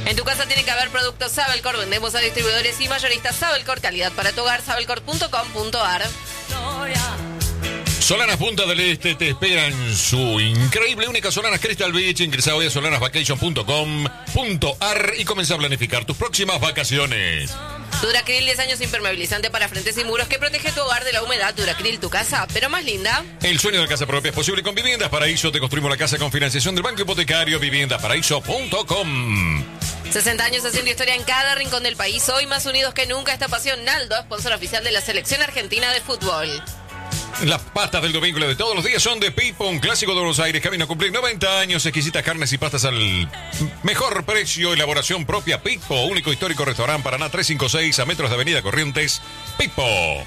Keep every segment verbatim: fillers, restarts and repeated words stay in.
En tu casa tiene que haber productos Sabelcor. Vendemos a distribuidores y mayoristas Sabelcor. Calidad para tu hogar. Sabelcor punto com punto ar. Solanas Punta del Este te esperan su increíble, única Solanas Crystal Beach. Ingresa hoy a solanás vacation punto com punto ar y comienza a planificar tus próximas vacaciones. Duracril, diez años impermeabilizante para frentes y muros que protege tu hogar de la humedad. Duracril, tu casa, pero más linda. El sueño de casa propia es posible con Viviendas Paraíso. Te construimos la casa con financiación del Banco Hipotecario. viviendas paraíso punto com. sesenta años haciendo historia en cada rincón del país. Hoy más unidos que nunca. Esta pasión, Naldo, sponsor oficial de la Selección Argentina de Fútbol. Las pastas del domingo de todos los días son de Pipo, un clásico de Buenos Aires. Camino a cumplir noventa años. Exquisitas carnes y pastas al mejor precio. Elaboración propia Pipo. Único histórico restaurante Paraná trescientos cincuenta y seis a metros de Avenida Corrientes. Pipo.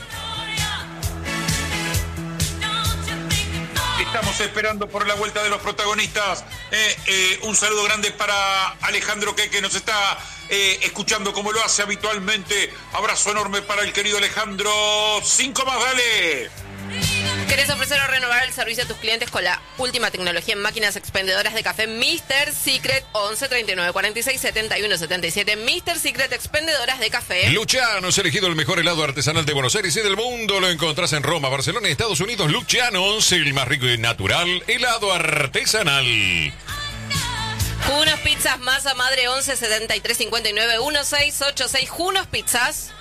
Estamos esperando por la vuelta de los protagonistas. Eh, eh, un saludo grande para Alejandro que, que nos está eh, escuchando como lo hace habitualmente. Abrazo enorme para el querido Alejandro. Cinco más, dale. ¿Querés ofrecer o renovar el servicio a tus clientes con la última tecnología en máquinas expendedoras de café míster Secret? Once treinta y nueve cuarenta y seis setenta y uno setenta y siete. míster Secret Expendedoras de Café. Luciano's, elegido el mejor helado artesanal de Buenos Aires y del mundo. Lo encontrás en Roma, Barcelona y Estados Unidos. Luciano's, el más rico y natural helado artesanal. Junos Pizzas, masa madre. Once setenta y tres cincuenta y nueve dieciséis ochenta y seis. Junos Pizzas.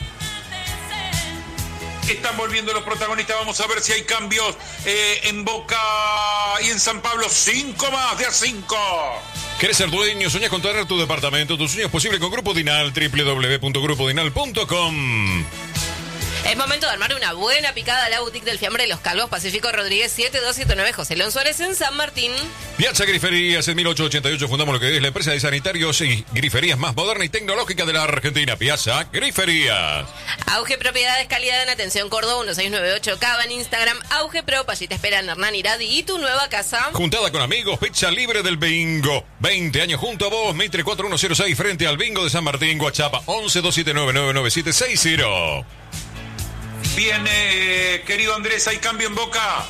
Están volviendo los protagonistas. Vamos a ver si hay cambios eh, en Boca y en San Pablo. Cinco más, de a cinco. ¿Querés ser dueño? ¿Soñás con tener tu departamento? Tu sueño es posible con Grupo Dinal. doble u doble u doble u punto grupo dinal punto com. Es momento de armar una buena picada a la boutique del fiambre de los Calvos. Pacífico Rodríguez siete dos siete nueve. José León Suárez en San Martín. Piazza Griferías. En mil ochocientos ochenta y ocho fundamos lo que es la empresa de sanitarios y griferías más moderna y tecnológica de la Argentina. Piazza Griferías. Auge Propiedades, calidad en atención. Córdoba uno seis nueve ocho. Cava en Instagram. Auge Pro. Allí te esperan Hernán Iradi y tu nueva casa. Juntada con amigos. Pizza libre del bingo. veinte años junto a vos. Mitre cuatro uno cero seis frente al bingo de San Martín. Guachapa once dos siete nueve nueve nueve siete seis cero. Bien, eh, querido Andrés, ¿hay cambio en Boca?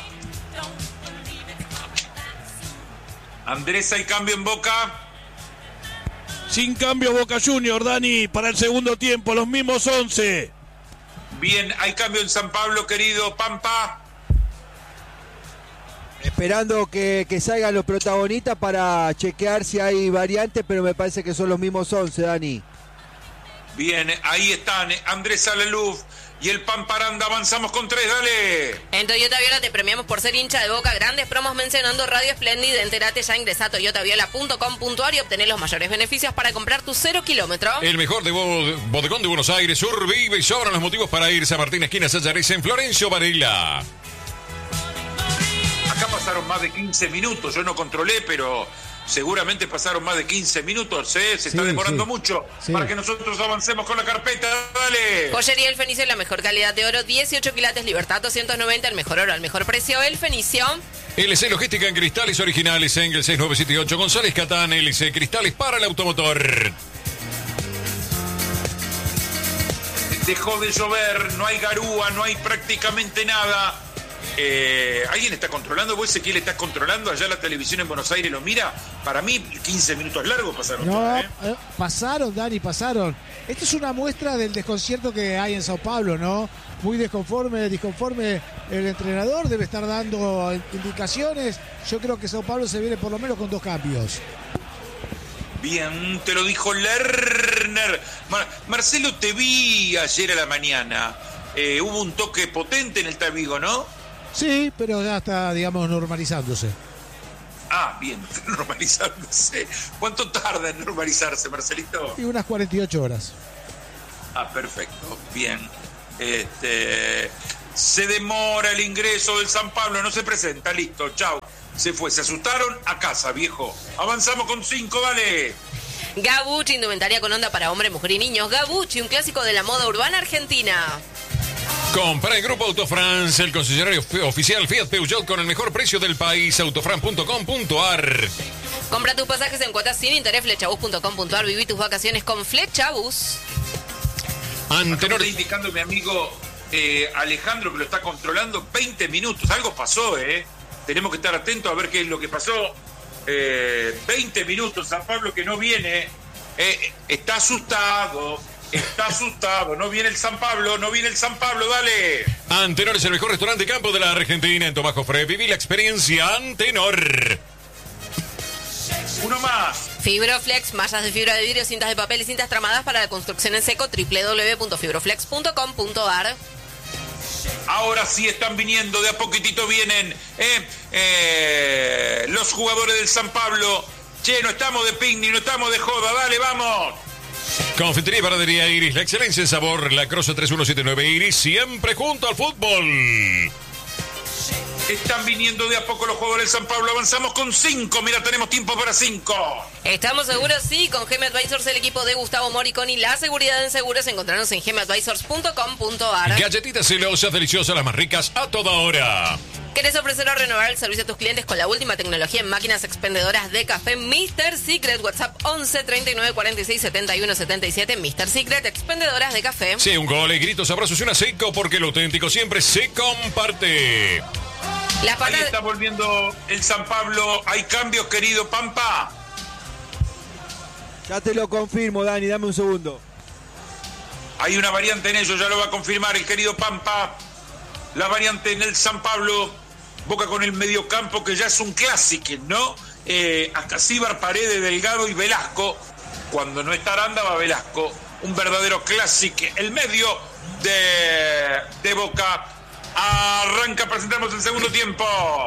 Andrés, ¿hay cambio en Boca? Sin cambio Boca Junior, Dani, para el segundo tiempo, los mismos once. Bien, ¿hay cambio en San Pablo, querido Pampa? Esperando que, que salgan los protagonistas para chequear si hay variantes, pero me parece que son los mismos once, Dani. Bien, ahí están Andrés Alaluf y el Pamparanda. Avanzamos con tres, dale. En Toyota Viola te premiamos por ser hincha de Boca. Grandes promos mencionando Radio Espléndida. Entérate ya, ingresa a toyota viola punto com punto ar y obtener los mayores beneficios para comprar tu cero kilómetro. El mejor de bo- bodegón de Buenos Aires. Sur vive y sobran los motivos para ir. San Martín, esquina Sayares, en Florencio Varela. Acá pasaron más de quince minutos. Yo no controlé, pero seguramente pasaron más de quince minutos, ¿eh? Se está Sí, demorando sí. mucho Sí. para que nosotros avancemos con la carpeta. Dale. Joyería El Fenicio, la mejor calidad de oro. dieciocho quilates, Libertad doscientos noventa. El mejor oro al mejor precio. El Fenicio. L C Logística en cristales originales. Engel seis nueve siete ocho. González Catán. L C Cristales para el automotor. Dejó de llover, no hay garúa, no hay prácticamente nada. Eh, ¿Alguien está controlando? ¿Vos, Ezequiel, estás controlando? Allá la televisión en Buenos Aires lo mira. Para mí, quince minutos largos pasaron. No, todas, ¿eh? eh, pasaron, Dani, pasaron. Esta es una muestra del desconcierto que hay en Sao Paulo, ¿no? Muy desconforme, disconforme el entrenador, debe estar dando indicaciones. Yo creo que Sao Paulo se viene por lo menos con dos cambios. Bien, te lo dijo Lerner. Mar- Marcelo, te vi ayer a la mañana. Eh, hubo un toque potente en el Tabigo, ¿no? Sí, pero ya está, digamos, normalizándose. Ah, bien, normalizándose. ¿Cuánto tarda en normalizarse, Marcelito? Y unas cuarenta y ocho horas. Ah, perfecto, bien. Este, se demora el ingreso del San Pablo, no se presenta, listo, chau. Se fue, se asustaron, a casa, viejo. Avanzamos con cinco, dale. Gabucci, indumentaria con onda para hombre, mujer y niños. Gabucci, un clásico de la moda urbana argentina. Compra el Grupo Autofrance, el concesionario f- oficial Fiat Peugeot con el mejor precio del país. autofran punto com punto ar. Compra tus pasajes en cuotas sin interés. Flechabus punto com punto ar. Viví tus vacaciones con Flechabus. Antenor. Está indicando mi amigo eh, Alejandro que lo está controlando. veinte minutos, algo pasó, ¿eh? Tenemos que estar atentos a ver qué es lo que pasó. Eh, veinte minutos, San Pablo que no viene. Eh, está asustado, está asustado. No viene el San Pablo, no viene el San Pablo, dale. Antenor es el mejor restaurante campo de la Argentina en Tomás Jofre. Viví la experiencia Antenor. Uno más. Fibroflex, mallas de fibra de vidrio, cintas de papel y cintas tramadas para la construcción en seco, doble u doble u doble u punto fibroflex punto com punto a r. Ahora sí están viniendo, de a poquitito vienen eh, eh, los jugadores del San Pablo. Che, no estamos de picnic, no estamos de joda, dale, vamos. Confitería y panadería Iris, la excelencia en sabor, la Croce tres uno siete nueve Iris, siempre junto al fútbol. Están viniendo de a poco los jugadores del San Pablo. Avanzamos con cinco. Mira, tenemos tiempo para cinco. ¿Estamos seguros? Sí, con Gem Advisors, el equipo de Gustavo Moriconi. La seguridad en seguros. Encontrarnos en gem advisors punto com punto a r. Galletitas celosas, deliciosas, las más ricas a toda hora. ¿Querés ofrecer o renovar el servicio a tus clientes con la última tecnología en máquinas expendedoras de café? mister Secret, WhatsApp once treinta y nueve cuarenta y seis setenta y uno setenta y siete. mister Secret, expendedoras de café. Sí, un gol, gritos, abrazos y una seco, porque lo auténtico siempre se comparte. La pata... Ahí está volviendo el San Pablo. ¿Hay cambios, querido Pampa? Ya te lo confirmo, Dani, dame un segundo. Hay una variante en ello, ya lo va a confirmar el querido Pampa. La variante en el San Pablo. Boca con el mediocampo, que ya es un clásico, ¿no? Eh, Ascasíbar, Paredes, Delgado y Velasco. Cuando no está Aranda, va Velasco. Un verdadero clásico. El medio de, de Boca. Arranca, presentamos el segundo tiempo.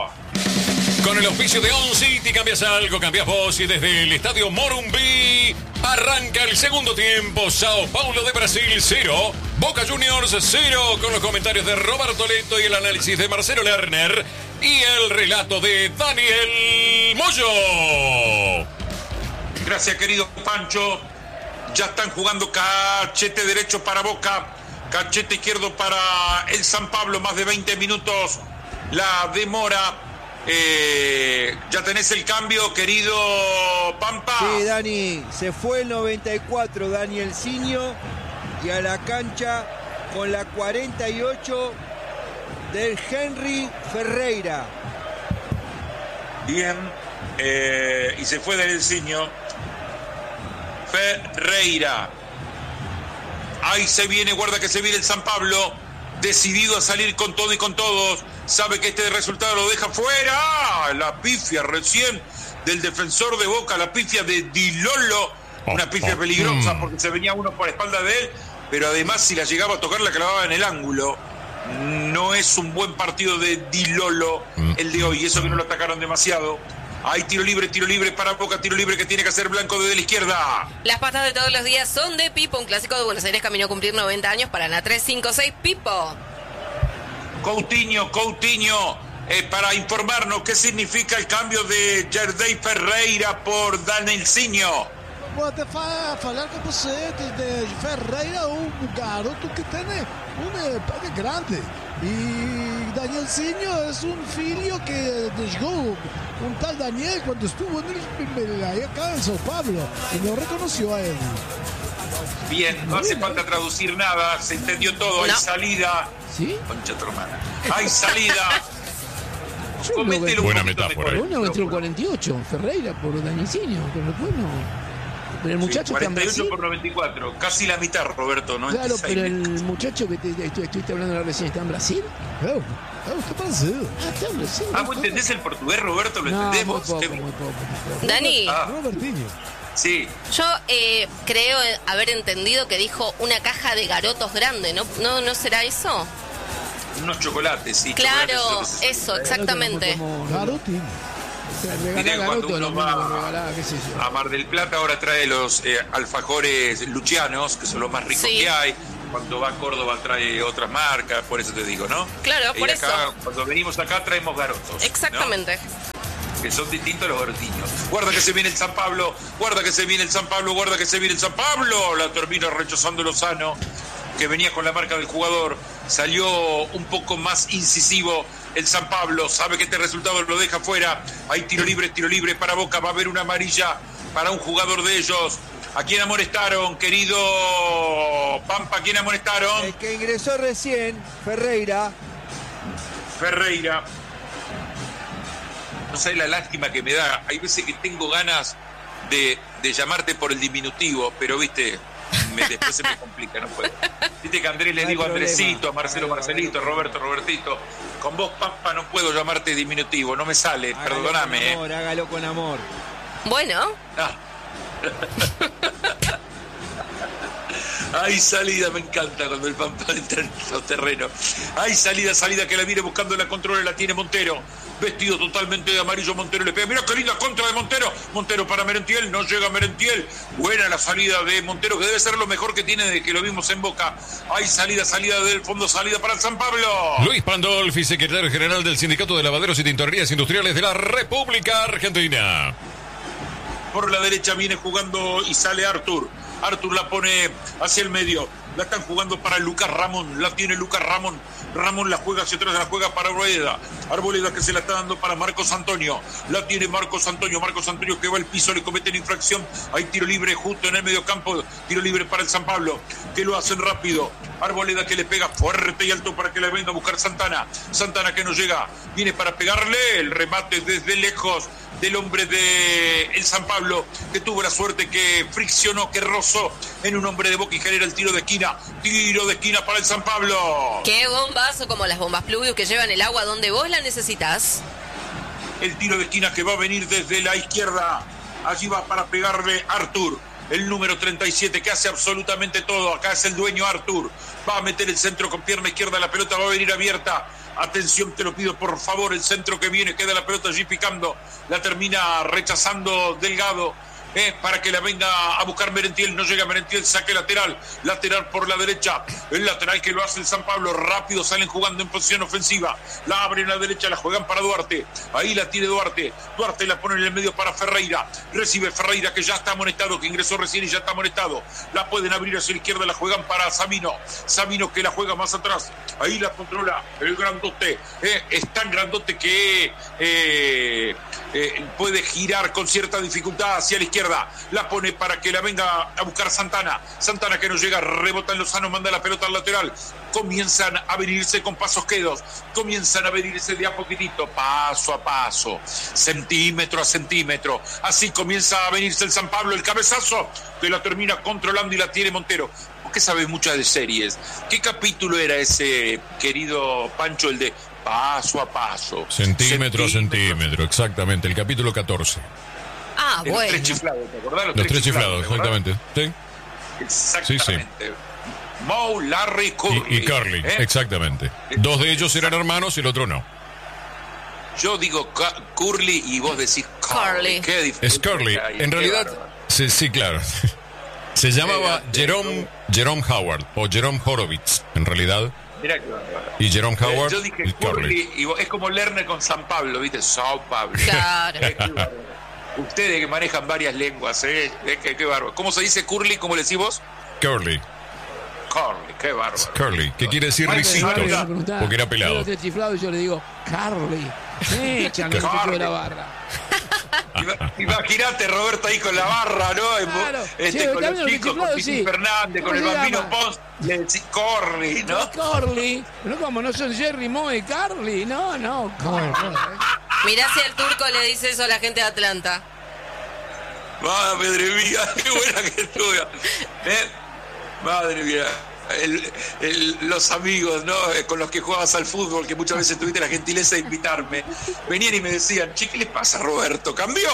Con el auspicio de On City, cambias algo, cambias vos. Y desde el estadio Morumbi arranca el segundo tiempo. Sao Paulo de Brasil cero, Boca Juniors cero. Con los comentarios de Roberto Leto y el análisis de Marcelo Lerner y el relato de Daniel Moyo. Gracias, querido Pancho. Ya están jugando cachete derecho para Boca, cachete izquierdo para el San Pablo. Más de veinte minutos la demora. Eh, ya tenés el cambio, querido Pampa. Sí, Dani, se fue el noventa y cuatro Daniel Ciño y a la cancha con la cuarenta y ocho del Henry Ferreira. Bien, eh, y se fue del Ciño Ferreira. Ahí se viene, guarda que se viene el San Pablo, decidido a salir con todo y con todos. Sabe que este resultado lo deja fuera. La pifia recién del defensor de Boca, la pifia de Di Lolo. Una pifia peligrosa porque se venía uno por espalda de él, pero además si la llegaba a tocar la clavaba en el ángulo. No es un buen partido de Di Lolo el de hoy, eso que no lo atacaron demasiado. Hay tiro libre, tiro libre para Boca, tiro libre que tiene que hacer Blanco desde la izquierda. Las pastas de todos los días son de Pipo, un clásico de Buenos Aires, camino a cumplir noventa años para Ana tres cinco seis Pipo. Coutinho, Coutinho, eh, para informarnos qué significa el cambio de Jardey Ferreira por Daniel Ciño. Vou até falar com você de Ferreira, um garoto que tem um pé grande. E Danielzinho é um filho que jogou um tal Daniel quando estuvo acá en São Paulo e não reconheceu a ele. Bien, no hace falta traducir nada, se entendió todo, hay no. salida. ¿Sí? Concha tu hermana. Hay salida. Comételo Buena metáfora. uno metro cuarenta y ocho, Ferreira por Danielzinho, pero bueno. Pero el muchacho sí, está en cuarenta y ocho Brasil. por noventa y cuatro, casi la mitad, Roberto, ¿no? Claro, pero el muchacho que te, te, te estuviste hablando recién está en Brasil. Claro, claro, está en Brasil. Ah, está en Brasil. Ah, ¿vos entendés el portugués, Roberto? ¿Lo no, entendemos? muy poco, muy poco, muy poco. Dani, Ah. Robertinho. Sí. yo eh, creo haber entendido que dijo una caja de garotos grande, ¿no? ¿No, no será eso? Unos chocolates, sí. Claro, chocolates, eso, eso, exactamente. Garotinho. Viste que cuando Garoto, uno lo mismo que va regalaba, qué sé yo. a Mar del Plata ahora trae los eh, alfajores luchianos, que son los más ricos Sí. que hay. Cuando va a Córdoba trae otras marcas, por eso te digo, ¿no? Claro, por Y acá, eso. cuando venimos acá traemos garotos. ¿no? Exactamente. Que son distintos a los garotiños. Guarda que se viene el San Pablo, guarda que se viene el San Pablo, guarda que se viene el San Pablo. La termina rechazando Lozano, que venía con la marca del jugador. Salió un poco más incisivo el San Pablo, sabe que este resultado lo deja fuera. Hay tiro libre, tiro libre para Boca, va a haber una amarilla para un jugador de ellos. ¿A quién amonestaron, querido Pampa? ¿A quién amonestaron? El que ingresó recién, Ferreira. Ferreira. No sé la lástima que me da. Hay veces que tengo ganas de, de llamarte por el diminutivo, pero viste, me, después se me complica, no puedo. Viste que a Andrés le No hay digo problema. Andresito, a Marcelo Marcelito, a Roberto Robertito. Con vos, Pampa, no puedo llamarte diminutivo, no me sale, Hágalo perdóname. con eh. amor, hágalo con amor. Bueno, Ah. Hay salida, me encanta cuando el Pampa entra en los terrenos. Hay salida, salida que la viene buscando la controla, la tiene Montero. Vestido totalmente de amarillo, Montero le pega. Mira qué linda contra de Montero. Montero para Merentiel, no llega Merentiel. Buena la salida de Montero, que debe ser lo mejor que tiene desde que lo vimos en Boca. Hay salida, salida del fondo, salida para el San Pablo. Luis Pandolfi, secretario general del Sindicato de Lavaderos y Tintorerías Industriales de la República Argentina. Por la derecha viene jugando y sale Artur. Artur la pone hacia el medio. La están jugando para Lucas Ramón. La tiene Lucas Ramón. Ramón la juega hacia atrás, la juega para Arboleda. Arboleda que se la está dando para Marcos Antonio. La tiene Marcos Antonio. Marcos Antonio que va al piso, le cometen infracción. Hay tiro libre justo en el medio campo. Tiro libre para el San Pablo, que lo hacen rápido. Arboleda que le pega fuerte y alto para que le venga a buscar Santana. Santana que no llega. Viene para pegarle. El remate desde lejos del hombre de el San Pablo, que tuvo la suerte que friccionó, que rozó en un hombre de Boca y genera el tiro de esquina. Tiro de esquina para el San Pablo. qué bombazo como las bombas Pluvius que llevan el agua donde vos la necesitas. El tiro de esquina que va a venir desde la izquierda. Allí va para pegarle Artur, el número treinta y siete, que hace absolutamente todo. Acá es el dueño Artur. Va a meter el centro con pierna izquierda. La pelota va a venir abierta. Atención, te lo pido por favor. El centro que viene, queda la pelota allí picando. La termina rechazando Delgado. Eh, para que la venga a buscar Merentiel, no llega Merentiel, saque lateral, lateral por la derecha, el lateral que lo hace el San Pablo, rápido salen jugando en posición ofensiva, la abren a la derecha, la juegan para Duarte, ahí la tiene Duarte, Duarte la pone en el medio para Ferreira, recibe Ferreira que ya está amonestado, que ingresó recién y ya está amonestado, la pueden abrir hacia la izquierda, la juegan para Sabino, Sabino que la juega más atrás, ahí la controla el grandote, eh, es tan grandote que eh, eh, puede girar con cierta dificultad hacia la izquierda. La pone para que la venga a buscar Santana. Santana que no llega, rebota en Lozano, manda la pelota al lateral. Comienzan a venirse con pasos quedos. Comienzan a venirse de a poquitito, paso a paso, centímetro a centímetro. Así comienza a venirse el San Pablo, el cabezazo, que la termina controlando y la tiene Montero. ¿Por qué sabes muchas de series? ¿Qué capítulo era ese, querido Pancho, el de paso a paso? Centímetro a centímetro, exactamente, el capítulo catorce. Ah, Los bueno. tres chiflados, ¿te acordás? Los, Los tres chiflados, ¿te acordás? exactamente. Sí. Exactamente. Moe, Larry, Curly. Y, y Curly, ¿eh? exactamente. Dos de ellos eran hermanos y el otro no. Yo digo Ca- Curly y vos decís Curly. Curly. Qué diferencia Es Curly. hay, En qué realidad, bárbaro. sí, sí, claro. Se llamaba Jerome, Jerome Howard o Jerome Horowitz, en realidad. Mirá qué bárbaro. Y Jerome Eh, Howard yo dije y Curly, Curly. y vos- es como Lerner con San Pablo, ¿viste? Sao Pablo. Claro. Eh, qué bárbaro. Ustedes que manejan varias lenguas, ¿eh? Eh, qué, qué bárbaro. ¿Cómo se dice Curly? ¿Cómo le decís vos? Curly. Curly, qué bárbaro. Curly, que quiere decir Ay, risito, me Me preguntaba, porque era pelado. yo estoy chiflado y yo le digo, Carly. Me echan los muchachos de la barra. Ima- Imagínate, Roberto, ahí con la barra, ¿no? Claro. Este, Sí, con también los los chicos, con chiflados, Titi sí. Fernández, con ¿Cómo el se bambino llama? Pons, le decís Curly, ¿no? No, Carly. No, como no son Jerry, Moe y Carly. No, no, Bueno, Carly. bueno. Mirá si el turco le dice eso a la gente de Atlanta. Madre mía, qué buena que estuve. ¿Eh? Madre mía. El, el, los amigos, ¿no? Eh, con los que jugabas al fútbol, que muchas veces tuviste la gentileza de invitarme, venían y me decían, che, ¿qué le pasa a Roberto? ¿Cambió?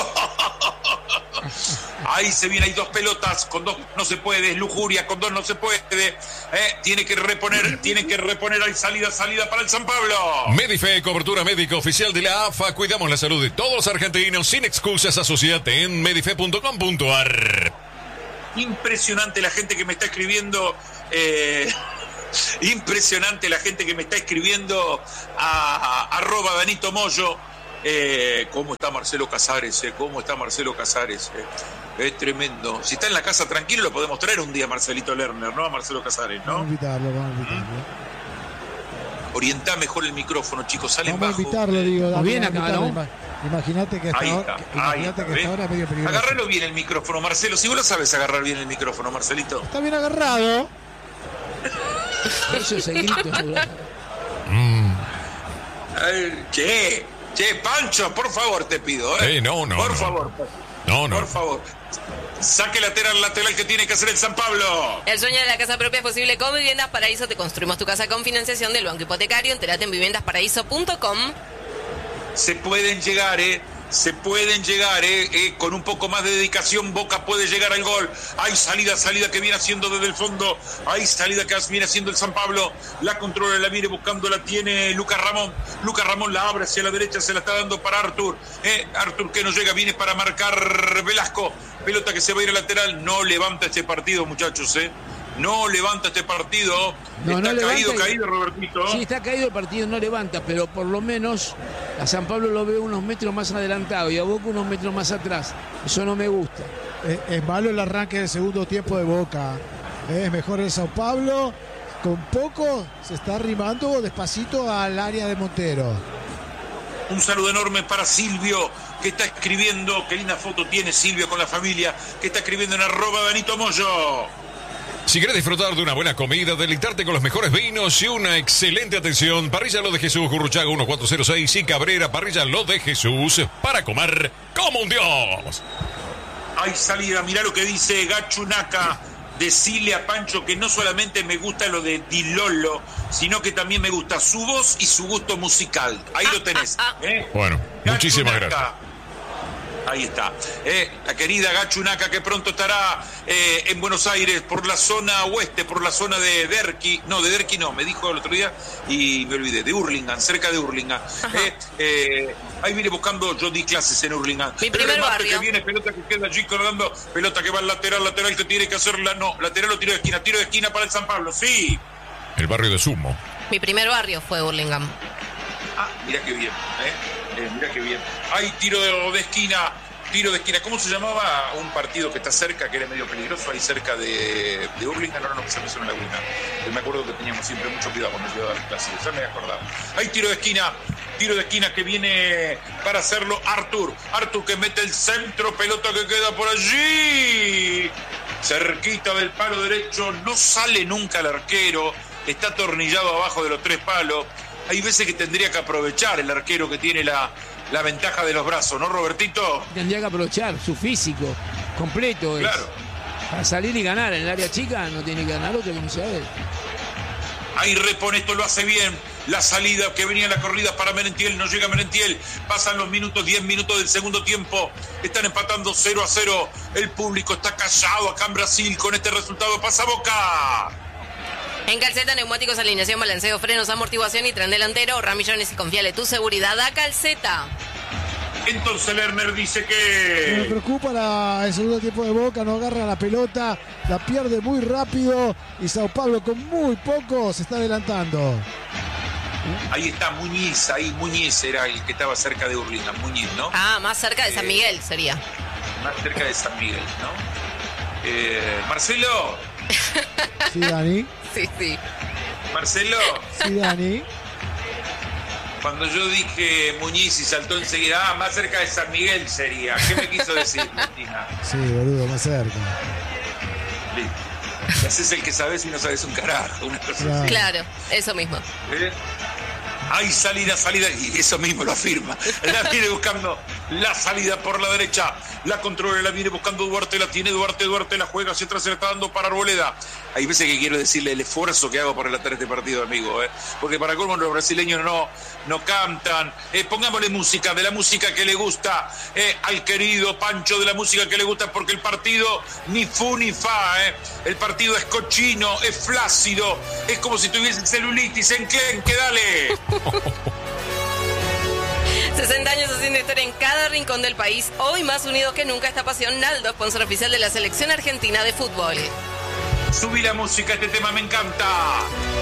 Ahí se viene, hay dos pelotas, con dos no se puede, es lujuria, con dos no se puede, ¿eh? Tiene que reponer, tiene que reponer, hay salida, salida para el San Pablo. Medife, cobertura médica oficial de la A F A. Cuidamos la salud de todos los argentinos sin excusas. Asociate en medife punto com punto ar. Impresionante la gente que me está escribiendo, eh, impresionante la gente que me está escribiendo a, a arroba Danito Moyo. Eh, ¿Cómo está Marcelo Casares? Eh? ¿Cómo está Marcelo Casares? Eh? Es tremendo. Si está en la casa tranquilo, lo podemos traer un día a Marcelito Lerner, ¿no? A Marcelo Casares, Vamos a ¿no? invitarlo, vamos a invitarlo. Orientá mejor el micrófono, chicos, salen Vamos a bajo. invitarlo, digo. Está Dani, bien vamos a acá, invitarlo. Ima- Imagínate que hasta Ahí ahora, está, que- ahí imagínate está, que ¿ves? hasta ahora es medio peligroso. Agárralo bien el micrófono, Marcelo. Si vos lo sabes agarrar bien el micrófono, Marcelito. Está bien agarrado. Eso es el grito, seguro. Ay, che, che, Pancho, por favor te pido, ¿eh? Eh, no, no, Por no. favor. No, no. Por favor. Saque lateral, lateral que tiene que hacer el San Pablo. El sueño de la casa propia es posible con Viviendas Paraíso. Te construimos tu casa con financiación del Banco Hipotecario. Entérate en viviendas paraíso punto com. Se pueden llegar, ¿eh? Se pueden llegar, ¿eh? Eh, con un poco más de dedicación, Boca puede llegar al gol. Hay salida, salida que viene haciendo desde el fondo. Hay salida que viene haciendo el San Pablo. La controla, la viene buscando, la tiene Lucas Ramón. Lucas Ramón la abre hacia la derecha, se la está dando para Artur. Eh, Artur que no llega, viene para marcar Velasco. Pelota que se va a ir al lateral. No levanta este partido, muchachos, ¿eh? No levanta este partido. No, está no caído, levanta y... caído, Robertito. Sí, está caído el partido, no levanta, pero por lo menos a San Pablo lo veo unos metros más adelantado y a Boca unos metros más atrás. Eso no me gusta. Es, es malo el arranque del segundo tiempo de Boca. Es mejor el Sao Paulo. Con poco se está arrimando despacito al área de Montero. Un saludo enorme para Silvio, que está escribiendo, qué linda foto tiene Silvio con la familia, que está escribiendo en arroba Danito Moyo. Si querés disfrutar de una buena comida, deleitarte con los mejores vinos y una excelente atención, Parrilla Lo de Jesús, Gurruchaga uno cuatro cero seis y Cabrera, Parrilla Lo de Jesús, para comer como un dios. Hay salida, mirá lo que dice Gachunaca. Decirle a Pancho que no solamente me gusta lo de Dilolo, sino que también me gusta su voz y su gusto musical. Ahí lo tenés. ¿eh? Bueno, muchísimas gracias. Ahí está. Eh, la querida Gachunaca, que pronto estará eh, en Buenos Aires, por la zona oeste, por la zona de Derqui. No, de Derqui no, me dijo el otro día y me olvidé. De Hurlingham, cerca de Hurlingham. Eh, eh, ahí viene buscando, yo di clases en Hurlingham. Mi primer barrio. Que viene, pelota que queda allí colgando, pelota que va al lateral, lateral que tiene que hacerla. No, lateral o tiro de esquina, tiro de esquina para el San Pablo, sí. El barrio de Sumo. Mi primer barrio fue Hurlingham. Ah, mira qué bien, ¿eh? Eh, mira qué bien. Hay tiro de, de esquina, tiro de esquina. ¿Cómo se llamaba un partido que está cerca, que era medio peligroso, ahí cerca de, de Hurlingham? No, no, no, se me suena la Laguna. Me acuerdo que teníamos siempre mucho cuidado cuando yo iba a las clases, ya me he acordado. Hay tiro de esquina, tiro de esquina que viene para hacerlo Artur. Artur que mete el centro, pelota que queda por allí. Cerquita del palo derecho, no sale nunca el arquero, está atornillado abajo de los tres palos. Hay veces que tendría que aprovechar el arquero que tiene la, la ventaja de los brazos, ¿no, Robertito? Tendría que aprovechar su físico completo. Es. Claro. Para salir y ganar en el área chica no tiene que ganar otro que no sea él. Ahí repone, esto lo hace bien. La salida que venía la corrida para Merentiel, no llega Merentiel. Pasan los minutos, diez minutos del segundo tiempo. Están empatando cero a cero. El público está callado acá en Brasil con este resultado. Pasa Boca. En Calceta, neumáticos, alineación, balanceo, frenos, amortiguación y tren delantero. Ahorra millones y confiale tu seguridad a Calceta. Entonces Lerner dice que... Me preocupa la, el segundo tiempo de Boca, no agarra la pelota, la pierde muy rápido y Sao Paulo con muy poco se está adelantando. Ahí está Muñiz, ahí Muñiz era el que estaba cerca de Hurlingham, Muñiz, ¿no? Ah, más cerca de San Miguel sería. Más cerca de San Miguel, ¿no? Eh, Marcelo. Sí, Dani. Sí, sí. Marcelo. Sí, Dani. Cuando yo dije Muñiz y saltó enseguida, ah, más cerca de San Miguel sería. ¿Qué me quiso decir, Martina? Sí, boludo, más cerca. Listo. Haces el que sabes y no sabes un carajo, una cosa Claro. así. Claro, eso mismo. ¿Eh? Hay salida, salida, y eso mismo lo afirma. La viene buscando la salida por la derecha, la controla, la viene buscando Duarte, la tiene Duarte, Duarte la juega hacia atrás, se la está dando para Arboleda. Hay veces que quiero decirle el esfuerzo que hago para relatar este partido, amigo, ¿eh? Porque para colmo los brasileños no, no cantan. Eh, pongámosle música, de la música que le gusta eh, al querido Pancho, de la música que le gusta, porque el partido ni fu ni fa, ¿eh? El partido es cochino, es flácido, es como si tuviese celulitis, enclenque, dale. sesenta años haciendo historia en cada rincón del país. Hoy más unidos que nunca esta pasión. Naldo, sponsor oficial de la selección argentina de fútbol. Subí la música, este tema me encanta.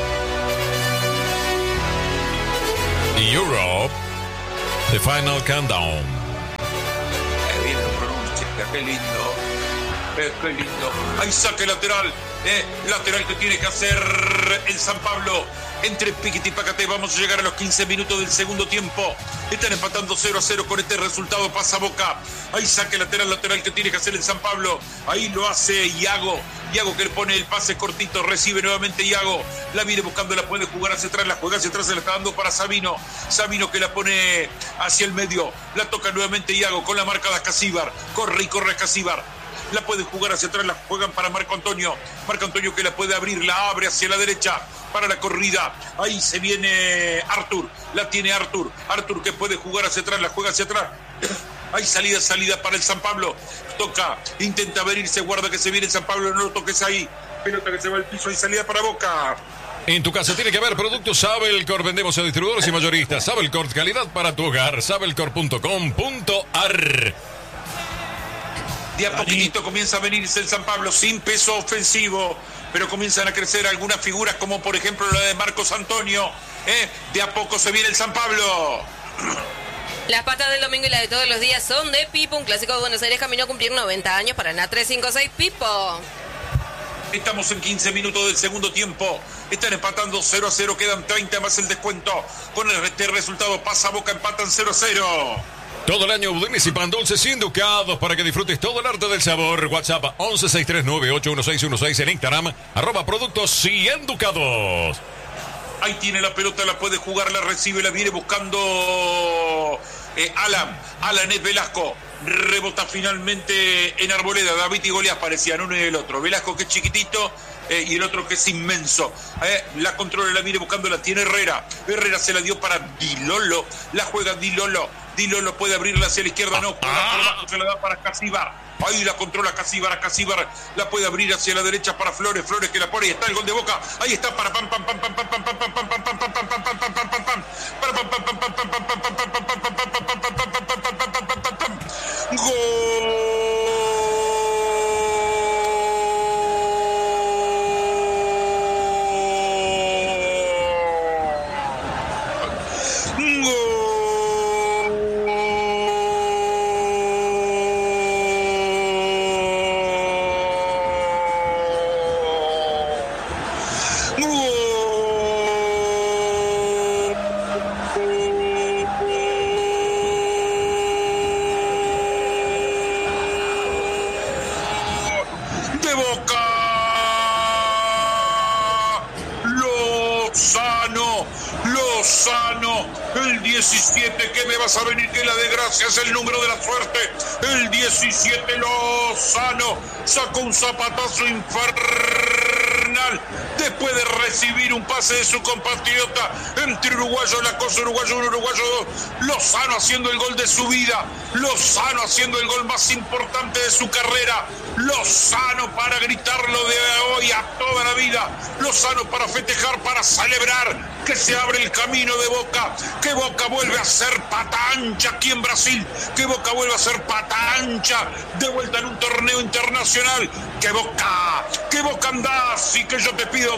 Europe, the final countdown. Eh, bien lo pronuncia, qué lindo. Eh, qué lindo. Ahí saque lateral. Eh, lateral que tiene que hacer el San Pablo. Entre Piquiti y Pacate vamos a llegar a los quince minutos del segundo tiempo. Están empatando cero a cero con este resultado. Pasa Boca. Ahí saque lateral, lateral que tiene que hacer el San Pablo. Ahí lo hace Iago. Iago que le pone el pase cortito, recibe nuevamente Iago, la viene buscando, la puede jugar hacia atrás, la juega hacia atrás, se la está dando para Sabino, Sabino que la pone hacia el medio, la toca nuevamente Iago con la marca de Casíbar, corre y corre Casíbar, la puede jugar hacia atrás, la juegan para Marco Antonio, Marco Antonio que la puede abrir, la abre hacia la derecha, para la corrida, ahí se viene Artur, la tiene Artur, Artur que puede jugar hacia atrás, la juega hacia atrás, hay salida, salida para el San Pablo, toca, intenta venirse, guarda que se viene el San Pablo, no lo toques ahí, pelota que se va al piso y salida para Boca. En tu casa tiene que haber productos Sabelcor. Vendemos a distribuidores y mayoristas. Sabelcor, calidad para tu hogar. Sabelcor punto com punto ar. De a poquitito comienza a venirse el San Pablo sin peso ofensivo, pero comienzan a crecer algunas figuras como por ejemplo la de Marcos Antonio. ¿eh? De a poco se viene el San Pablo. Las patas del domingo y las de todos los días son de Pipo, un clásico de Buenos Aires, camino a cumplir noventa años. Paraná tres cinco seis, Pipo. Estamos en quince minutos del segundo tiempo. Están empatando cero a cero, quedan treinta más el descuento. Con este resultado pasa Boca, empatan cero a cero. Todo el año Budines y pan dulces inducados para que disfrutes todo el arte del sabor. WhatsApp once seis tres nueve ocho uno seis uno seis, en Instagram arroba productos y educados. Ahí tiene la pelota, la puede jugar, la recibe, la viene buscando eh, Alan. Alan es Velasco. Rebota finalmente en Arboleda. David y Goliat parecían uno y el otro. Velasco que es chiquitito eh, y el otro que es inmenso. Eh, la controla, la viene buscando, la tiene Herrera. Herrera se la dio para Dilolo. La juega Dilolo. Dilolo puede abrirla hacia la izquierda, no. Juega por abajo, se la da para Casíbar. Ahí la controla Casíbar, a Casíbar la puede abrir hacia la derecha para Flores, Flores que la pone, ahí está el gol de Boca, ahí está para pam pam pam pam pam pam pam pam pam pam pam pam pam pam pam pam pam pam para pam pam pam pam pam pam pam pam pam pam pam pam pam pam pam. diecisiete, ¿qué me vas a venir? Que la desgracia es el número de la suerte. El diecisiete, Lozano sacó un zapatazo infernal después de recibir un pase de su compatriota. Entre uruguayo, la cosa uruguayo uno, uruguayo dos. Lozano haciendo el gol de su vida. Lozano haciendo el gol más importante de su carrera. Lozano para gritarlo de hoy a toda la vida. Lozano para festejar, para celebrar que se abre el camino de Boca, que Boca vuelve a ser pata ancha aquí en Brasil, que Boca vuelve a ser pata ancha de vuelta en un torneo internacional, que Boca, que Boca andás y que yo te pido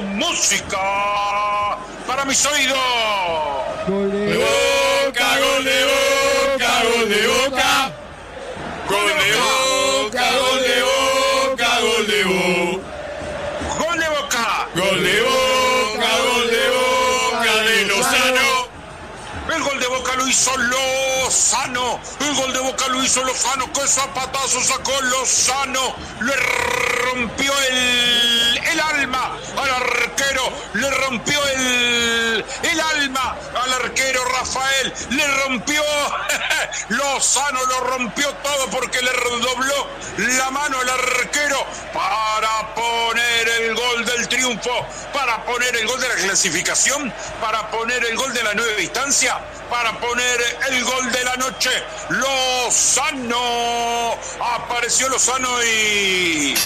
música para mis oídos. Gol de Boca, gol de Boca, gol de Boca, gol de Boca, gol de Boca, gol de Boca, gol de Boca, gol de Boca, gol de Boca de Lozano. El gol de Boca lo hizo Lozano. El gol de Boca lo hizo Lozano. ¡Qué zapatazo sacó Lozano! Le rompió el, el alma al arquero. Le rompió el, el alma al arquero Rafael. Le rompió Lozano, lo rompió todo porque le dobló la mano al arquero para poner el gol del triunfo, para poner el gol de la clasificación, para poner el gol de la nueva instancia, para poner el gol de la noche. Lozano, apareció Lozano y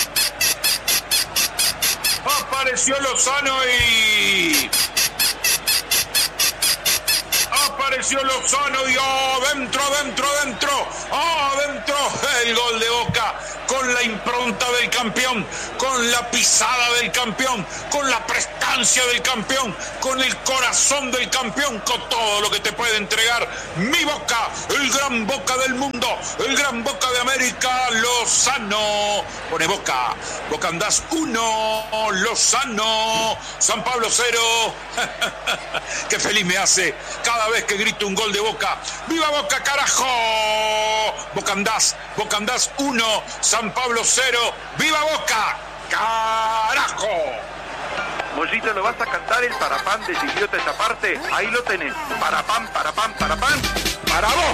apareció Lozano y apareció Lozano y adentro, adentro, adentro, adentro, el gol de Boca, con la impronta del campeón, con la pisada del campeón, con la prestancia del campeón, con el corazón del campeón, con todo lo que te puede entregar mi Boca, el gran Boca del mundo, el gran Boca de América. Lozano pone Boca, Boca andás uno, Lozano, San Pablo cero. Qué feliz me hace cada vez que grito un gol de Boca. ¡Viva Boca, carajo! Boca andás, Boca andás uno, San Pablo cero. ¡Viva Boca! ¡Carajo! Mollito, ¿lo vas a cantar el parapán de Idiota esa parte? Ahí lo tenés. Parapán, parapán, parapán. ¡Para vos!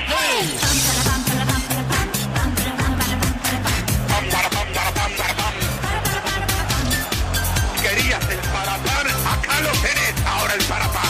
Pam, parapán, parapán, parapán. Querías el parapán, acá lo tenés. Ahora el parapán.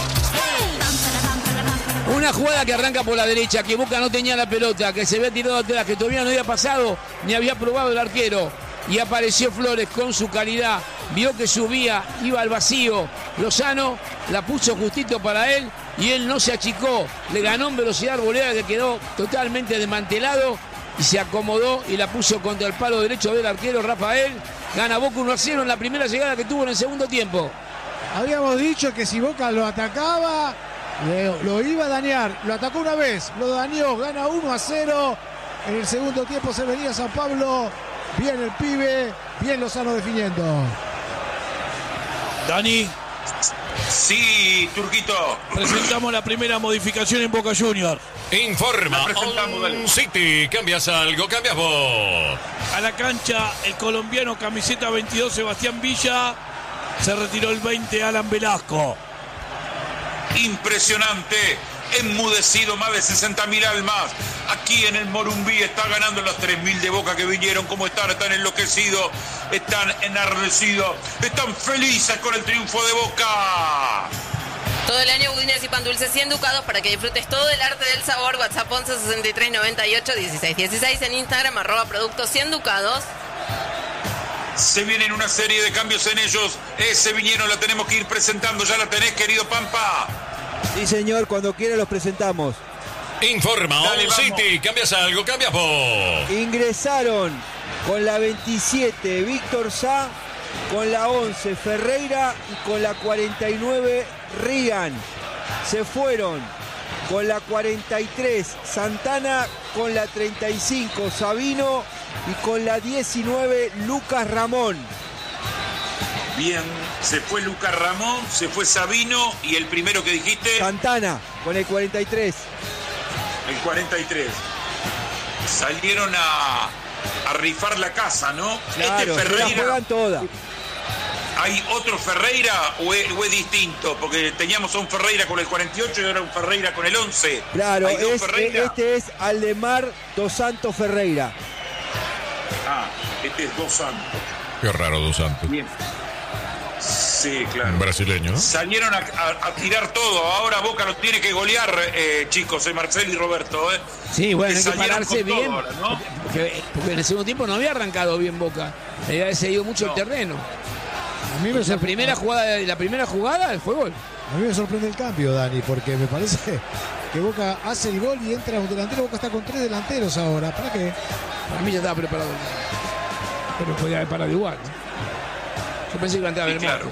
Una jugada que arranca por la derecha, que Boca no tenía la pelota, que se había tirado atrás, que todavía no había pasado, ni había probado el arquero. Y apareció Flores con su calidad, vio que subía, iba al vacío. Lozano la puso justito para él y él no se achicó. Le ganó en velocidad Arboleda, que quedó totalmente desmantelado y se acomodó y la puso contra el palo derecho del arquero Rafael. Gana Boca uno a cero en la primera llegada que tuvo en el segundo tiempo. Habíamos dicho que si Boca lo atacaba, lo, lo iba a dañar. Lo atacó una vez, lo dañó, gana uno a cero. En el segundo tiempo se venía San Pablo. Bien el pibe, bien Lozano definiendo. Dani. Sí, Turquito. Presentamos la primera modificación en Boca Juniors. Informa. On City, cambias algo, cambias vos. A la cancha, el colombiano camiseta veintidós, Sebastián Villa. Se retiró el veinte, Alan Velasco. Impresionante. Enmudecido más de sesenta mil almas. Aquí en el Morumbí está ganando los tres mil de Boca que vinieron. ¿Cómo están? Están enloquecidos, están enardecidos, están felices con el triunfo de Boca. Todo el año budines y pan dulces cien ducados para que disfrutes todo el arte del sabor. WhatsApp once sesenta y tres noventa y ocho dieciséis dieciséis. En Instagram arroba productos cien ducados. Se vienen una serie de cambios en ellos. Ese vinieron, la tenemos que ir presentando. Ya la tenés, querido Pampa. Sí, señor, cuando quiera los presentamos. Informa, Dale, On City, cambias algo, cambias vos. Ingresaron con la veintisiete Víctor Sá, con la once Ferreira y con la cuarenta y nueve Rigan. Se fueron con la cuarenta y tres Santana, con la treinta y cinco Sabino y con la diecinueve Lucas Ramón. Bien, se fue Lucas Ramón, se fue Sabino y el primero que dijiste... Santana, con el cuarenta y tres. El cuarenta y tres. Salieron a, a rifar la casa, ¿no? Claro, este Ferreira... la juegan toda. ¿Hay otro Ferreira o es, o es distinto? Porque teníamos a un Ferreira con el cuarenta y ocho y ahora un Ferreira con el once. Claro, ¿Hay dos es, Ferreira? este es Aldemar Dos Santos Ferreira. Ah, este es Dos Santos. Qué raro, Dos Santos. Bien. Sí, claro. Brasileño, ¿no? Salieron a, a, a tirar todo. Ahora Boca los tiene que golear, eh, chicos, eh, Marcelo y Roberto. Eh. Sí, bueno, Porque hay que pararse bien. ahora, ¿no? porque, porque en el segundo tiempo no había arrancado bien Boca. Le había seguido mucho No. el terreno. A mí, me La sorpre- primera jugada, la primera jugada fue gol. a mí me sorprende el cambio, Dani, porque me parece que Boca hace el gol y entra un delantero. Boca está con tres delanteros ahora. ¿Para qué? Para mí ya estaba preparado. Pero podía haber parado igual. Yo pensé que iba a entrar a Sí, ver claro.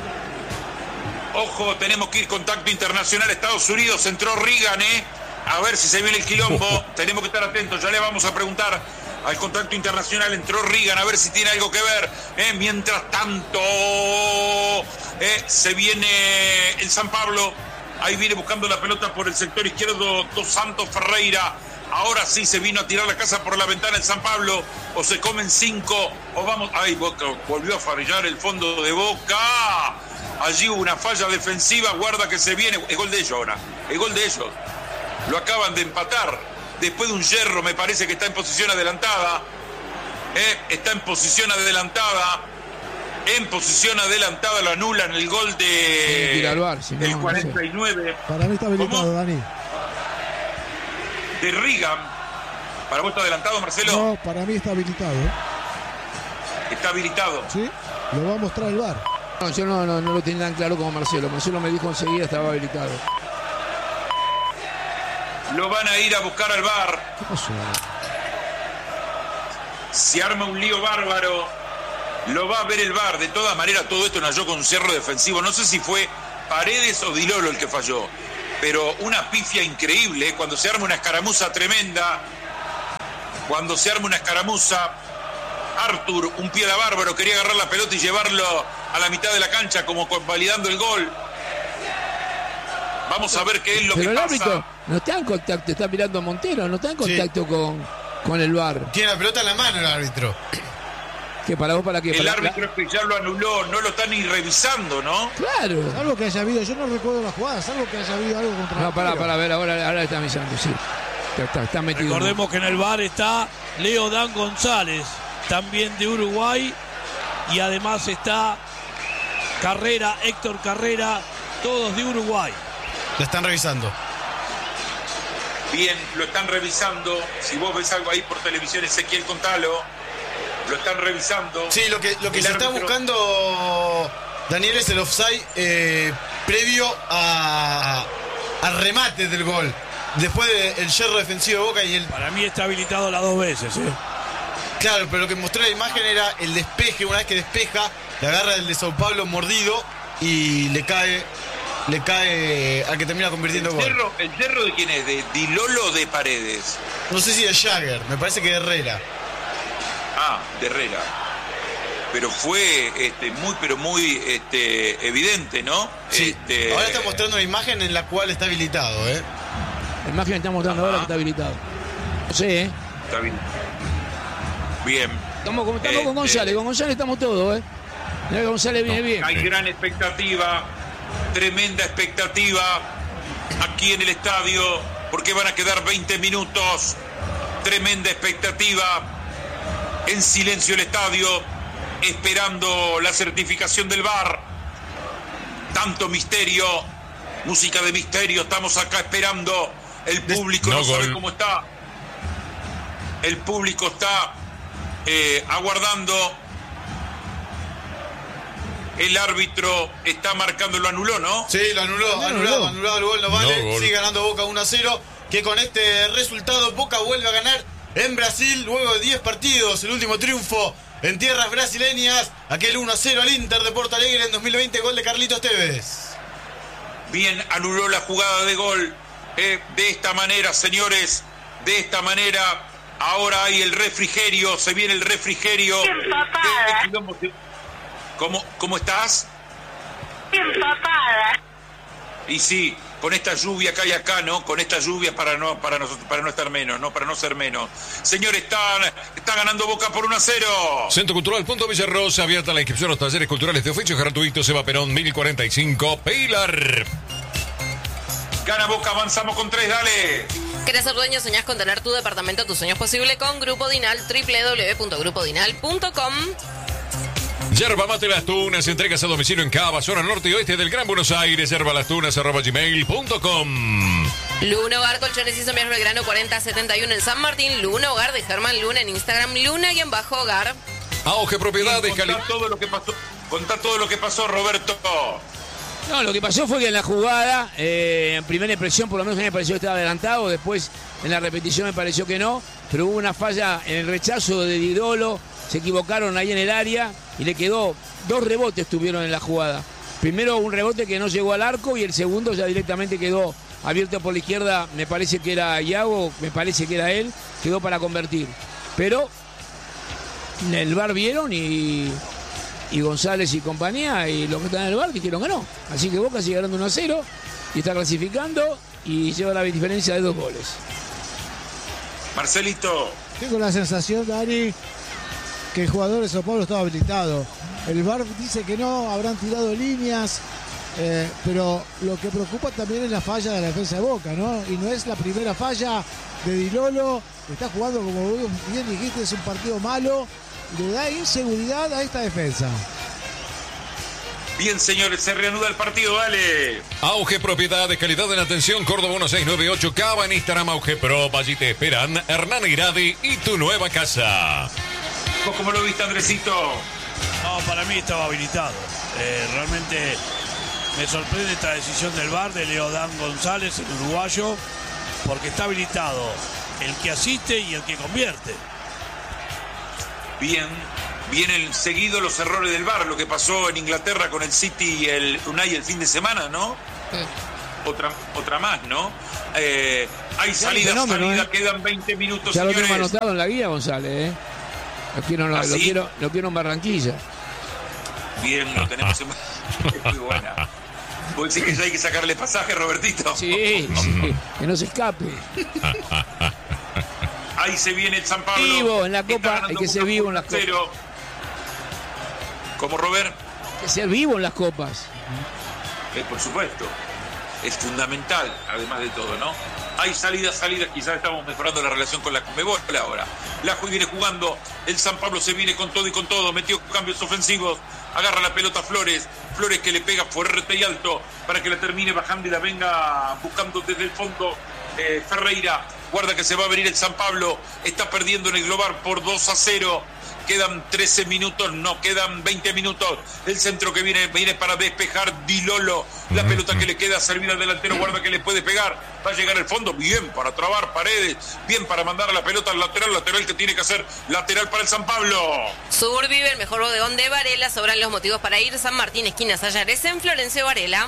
Ojo, tenemos que ir contacto internacional. Estados Unidos, entró Reagan, ¿eh? A ver si se viene el quilombo. Tenemos que estar atentos. Ya le vamos a preguntar al contacto internacional. Entró Reagan, a ver si tiene algo que ver. ¿eh? Mientras tanto, ¿eh? se viene el San Pablo. Ahí viene buscando la pelota por el sector izquierdo Dos Santos Ferreira. Ahora sí se vino a tirar la casa por la ventana el San Pablo. O se comen cinco. O vamos. Ay, Boca volvió a fallar el fondo de Boca. Allí hubo una falla defensiva. Guarda que se viene. Es gol de ellos ahora. Es gol de ellos. Lo acaban de empatar. Después de un yerro, me parece que está en posición adelantada. ¿eh? Está en posición adelantada. En posición adelantada lo anulan el gol de. Sí, tira al bar, si no, el no sé. cuarenta y nueve. Para mí está habilitado, ¿Cómo? Dani. De Reagan. ¿Para vos está adelantado, Marcelo? No, para mí está habilitado. Está habilitado. ¿Sí? Lo va a mostrar el V A R. No, yo no, no, no lo tenía tan claro como Marcelo. Marcelo me dijo enseguida estaba habilitado. Lo van a ir a buscar al V A R. ¿Qué pasó? Se arma un lío bárbaro. Lo va a ver el V A R. De todas maneras, todo esto nació con un cerro defensivo. No sé si fue Paredes o Di Lolo el que falló. Pero una pifia increíble. ¿eh? Cuando se arma una escaramuza tremenda. Cuando se arma una escaramuza. Arthur, un piedra bárbaro, quería agarrar la pelota y llevarlo a la mitad de la cancha como validando el gol. Vamos a ver qué es lo Pero que el pasa. árbitro no está en contacto, está mirando a Montero, no está en contacto con, con el V A R. Tiene la pelota en la mano el árbitro. ¿Qué para vos, para qué? El ¿Para árbitro la... es que ya lo anuló, no lo están ni revisando, ¿no? Claro. Salvo que haya habido, yo no recuerdo la jugada, salvo que haya habido algo contra No, para, para ver, ahora, ahora está avisando, sí. Está, está metido. Recordemos que en el V A R está Leo Dan González, también de Uruguay, y además está Carrera, Héctor Carrera, todos de Uruguay. Lo están revisando. Bien, lo están revisando. Si vos ves algo ahí por televisión, Ezequiel, contalo. Lo están revisando. Sí, lo que, lo que El se está árbitro- buscando, Daniel, es el offside eh, previo a, al remate del gol. Después del yerro defensivo de Boca y el... Para mí está habilitado las dos veces, ¿eh? Claro, pero lo que mostró la imagen era el despeje. Una vez que despeja, le agarra el de Sao Paulo mordido y le cae le cae al que termina convirtiendo ¿El gol. yerro, ¿El yerro de quién es? ¿De Dilolo o de Paredes? No sé si de Jagger, me parece que de Herrera. Ah, de Herrera. Pero fue este, muy, pero muy este, evidente, ¿no? Sí. Este, Ahora está mostrando una imagen en la cual está habilitado, ¿eh? La imagen que está mostrando Ajá. ahora que está habilitado. No sé, ¿eh? Está bien. Bien. Estamos, con, estamos con Este, González, con González estamos todos, ¿eh? Mirá que González viene bien. Hay gran expectativa, tremenda expectativa aquí en el estadio, porque van a quedar veinte minutos. Tremenda expectativa. En silencio el estadio, esperando la certificación del V A R. Tanto misterio, música de misterio, estamos acá esperando. El público no no, sabe gol. cómo está. El público está eh, aguardando. El árbitro está marcando, lo anuló, ¿no? Sí, lo anuló, No, anulado, no. anulado el gol, no vale. No, gol. Sigue ganando Boca uno a cero. Que con este resultado Boca vuelve a ganar en Brasil luego de diez partidos. El último triunfo en tierras brasileñas. Aquel uno a cero al Inter de Porto Alegre en dos mil veinte, gol de Carlitos Tevez. Bien, anuló la jugada de gol. Eh, de esta manera, señores, de esta manera, ahora hay el refrigerio, se viene el refrigerio. Empapada. ¿Cómo, ¿Cómo estás? Empapada. Y sí, con esta lluvia que hay acá, ¿no? Con esta lluvia para no, para no, para no estar menos, ¿no? Para no ser menos. Señores, están, está ganando Boca por uno a cero. Centro Cultural Punto Villarrosa, abierta la inscripción a los talleres culturales de oficios gratuitos. Eva Perón, mil cuarenta y cinco, Pilar. Gana Boca, avanzamos con tres, dale. ¿Querés ser dueño? ¿Soñás con tener tu departamento, tus sueños posible con Grupo Dinal? doble u doble u doble u punto grupo dinal punto com. Yerba Mate Las Tunas, entregas a domicilio en Cava, zona norte y oeste del Gran Buenos Aires. Yerbalastunas arroba gmail punto com. Luna Hogar, colchones y sombreros Belgrano cuarenta setenta y uno en San Martín. Luna Hogar de Germán Luna en Instagram. Luna y en bajo hogar. Auge Propiedades, Contá Cali. todo lo que pasó, contá todo lo que pasó, Roberto. No, lo que pasó fue que en la jugada, eh, en primera impresión, por lo menos a mí me pareció que estaba adelantado, después en la repetición me pareció que no, pero hubo una falla en el rechazo de Didolo, se equivocaron ahí en el área y le quedó, dos rebotes tuvieron en la jugada. Primero un rebote que no llegó al arco y el segundo ya directamente quedó abierto por la izquierda, me parece que era Iago, me parece que era él, quedó para convertir. Pero el V A R vieron y... y González y compañía y los que están en el bar dijeron que no. Así que Boca sigue ganando uno a cero y está clasificando y lleva la diferencia de dos goles. Marcelito. Tengo la sensación, Dani, que el jugador de Sao Paulo estaba habilitado. El V A R dice que no, habrán tirado líneas, eh, pero lo que preocupa también es la falla de la defensa de Boca, ¿no? Y no es la primera falla de Dilolo, está jugando, como bien dijiste, es un partido malo, y le da inseguridad a esta defensa. Bien, señores, se reanuda el partido, dale. Auge Propiedades, calidad en atención, Córdoba uno seis nueve ocho, Cava en Instagram, Auge Pro, allí te esperan Hernán Iradi y tu nueva casa. ¿Vos cómo lo viste, Andresito? No, para mí estaba habilitado. Eh, realmente me sorprende esta decisión del V A R de Leo Dan González, el uruguayo, porque está habilitado el que asiste y el que convierte. Bien, vienen seguidos los errores del V A R, lo que pasó en Inglaterra con el City y el Unai el fin de semana, ¿no? Sí. Otra, otra más, ¿no? Eh, hay salida, fenómeno, salida, ¿eh? quedan veinte minutos, Ya lo señores. tenemos anotado en la guía, González, ¿eh? Lo quiero, lo, ¿Ah, lo sí? quiero, lo quiero en Barranquilla. Bien, lo tenemos en... Es muy buena. ¿Vos decís que ya hay que sacarle pasaje, Robertito? Sí, sí, que no se escape. Ahí se viene el San Pablo. Vivo en la Está Copa, ganando hay que ser Boca vivo por en la uno a cero. ¿Cómo, Robert? Que ser vivo en las copas. Eh, por supuesto. Es fundamental, además de todo, ¿no? Hay salidas, salidas, quizás estamos mejorando la relación con la Conmebol ahora. La Juve viene jugando, el San Pablo se viene con todo y con todo, metió cambios ofensivos, agarra la pelota Flores, Flores que le pega fuerte y alto para que la termine bajando y la venga buscando desde el fondo eh, Ferreira. Guarda que se va a venir el San Pablo, está perdiendo en el global por dos a cero. Quedan trece minutos, no, quedan veinte minutos. El centro que viene, viene para despejar Di Lolo. La mm-hmm. pelota que le queda servida al delantero, guarda que le puede pegar. Va a llegar al fondo, bien para trabar Paredes, bien para mandar a la pelota al lateral, lateral que tiene que hacer lateral para el San Pablo. Sur vive el mejor bodegón de Varela, sobran los motivos para ir. San Martín, esquina Sayares, en Florencio Varela.